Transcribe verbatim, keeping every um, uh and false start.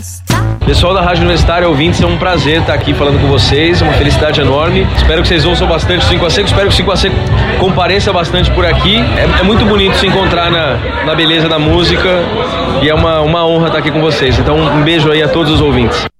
Pessoal da Rádio Universitária, ouvintes, é um prazer estar aqui falando com vocês, é uma felicidade enorme. Espero que vocês ouçam bastante o cinco a Seco, espero que o cinco a Seco compareça bastante por aqui. É, é muito bonito se encontrar na, na beleza da música e é uma, uma honra estar aqui com vocês. Então, um beijo aí a todos os ouvintes.